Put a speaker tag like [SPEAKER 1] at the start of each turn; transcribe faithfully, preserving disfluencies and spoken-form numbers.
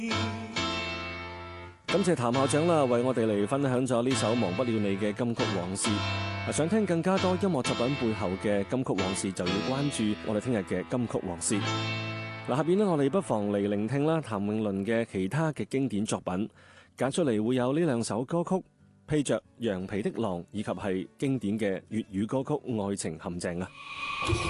[SPEAKER 1] 感謝譚校長啦，為我哋嚟分享咗呢首忘不了你嘅金曲往事。想聽更加多音樂作品背後嘅金曲往事，就要關注我哋聽日嘅金曲往事。嗱，下邊呢，我哋不妨嚟聆聽啦譚詠麟嘅其他嘅經典作品，揀出嚟會有呢兩首歌曲，披着羊皮的狼，以及係經典嘅粵語歌曲《愛情陷阱》啊。